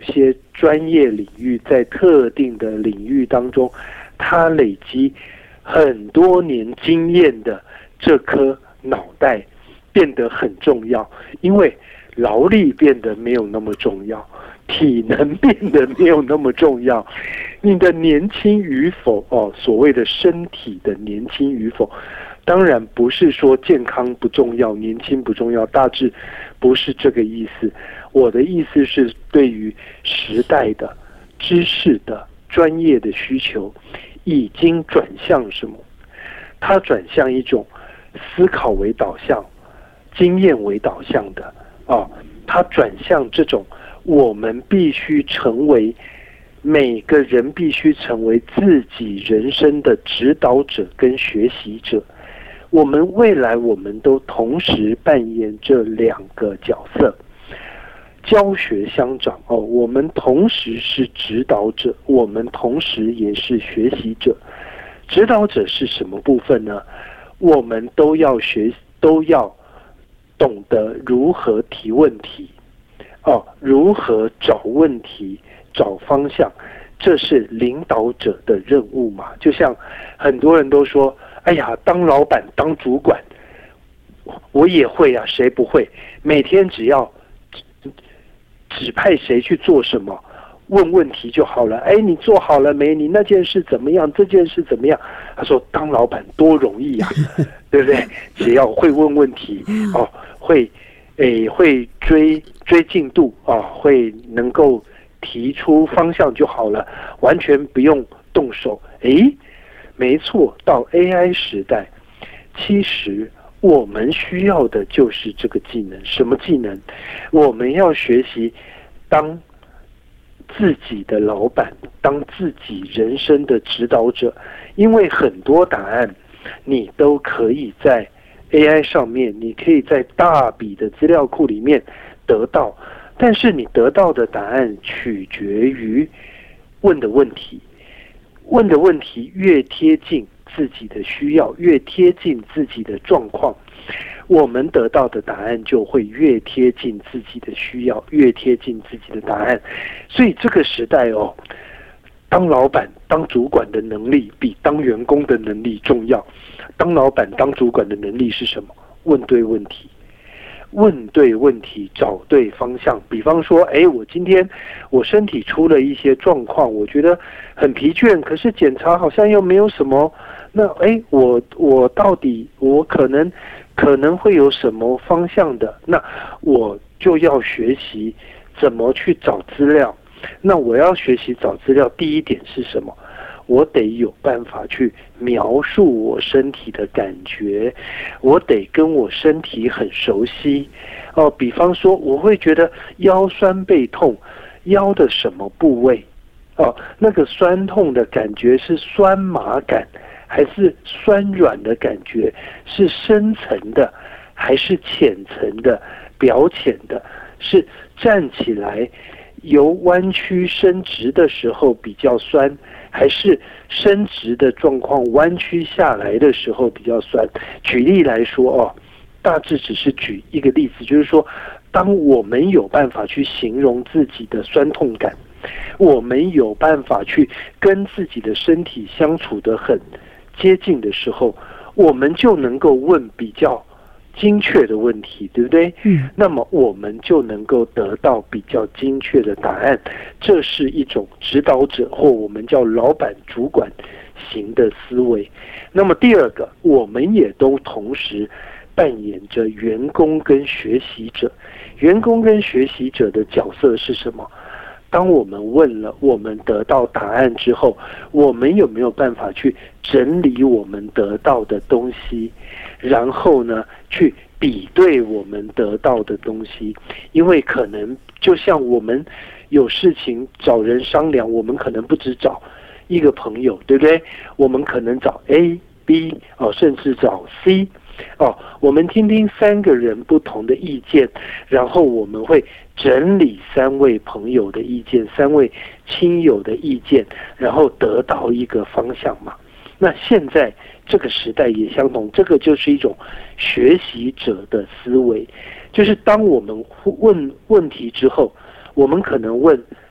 些专业领域，在特定的领域当中，他累积很多年经验的这颗脑袋变得很重要，因为劳力变得没有那么重要，体能变得没有那么重要，你的年轻与否所谓的身体的年轻与否，当然不是说健康不重要，年轻不重要，大致不是这个意思。我的意思是，对于时代的知识的专业的需求，已经转向什么？它转向一种思考为导向、经验为导向的它转向这种我们必须成为每个人必须成为自己人生的指导者跟学习者。我们未来我们都同时扮演这两个角色，教学相长我们同时是指导者，我们同时也是学习者。指导者是什么部分呢？我们都要懂得如何提问题如何找问题、找方向，这是领导者的任务嘛。就像很多人都说，哎呀，当老板、当主管，我也会啊，谁不会？每天只要指派谁去做什么，问问题就好了。哎，你做好了没？你那件事怎么样？这件事怎么样？他说，当老板多容易呀，对不对？只要会问问题会追进度会能够提出方向就好了，完全不用动手。没错，到 AI 时代，其实我们需要的就是这个技能。什么技能？我们要学习当自己的老板，当自己人生的指导者。因为很多答案你都可以在 AI 上面，你可以在大笔的资料库里面得到，但是你得到的答案取决于问的问题。问的问题越贴近自己的需要，越贴近自己的状况，我们得到的答案就会越贴近自己的需要，越贴近自己的答案。所以这个时代当老板、当主管的能力比当员工的能力重要。当老板、当主管的能力是什么？问对问题。问对问题，找对方向。比方说，我今天我身体出了一些状况，我觉得很疲倦，可是检查好像又没有什么。那我到底我可能会有什么方向的？那我就要学习怎么去找资料。那我要学习找资料，第一点是什么？我得有办法去描述我身体的感觉，我得跟我身体很熟悉比方说我会觉得腰酸背痛，腰的什么部位那个酸痛的感觉是酸麻感还是酸软的感觉，是深层的还是浅层的、表浅的，是站起来由弯曲伸直的时候比较酸，还是伸直的状况弯曲下来的时候比较酸。举例来说大致只是举一个例子，就是说当我们有办法去形容自己的酸痛感，我们有办法去跟自己的身体相处得很接近的时候，我们就能够问比较精确的问题，对不对？那么我们就能够得到比较精确的答案。这是一种指导者或我们叫老板主管型的思维。那么第二个，我们也都同时扮演着员工跟学习者。员工跟学习者的角色是什么？当我们问了，我们得到答案之后，我们有没有办法去整理我们得到的东西，然后呢，去比对我们得到的东西？因为可能就像我们有事情找人商量，我们可能不只找一个朋友，对不对？我们可能找 A、B 甚至找 C。我们听听3个人不同的意见，然后我们会整理3位朋友的意见、3位亲友的意见，然后得到一个方向嘛。那现在这个时代也相同，这个就是一种学习者的思维，就是当我们问问题之后，我们可能问